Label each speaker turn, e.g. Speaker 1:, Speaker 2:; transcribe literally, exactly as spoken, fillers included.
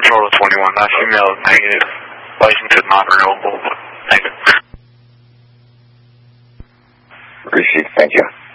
Speaker 1: Control to twenty-one, last email is negative. License is not renewable. Thank you.
Speaker 2: Received, thank you.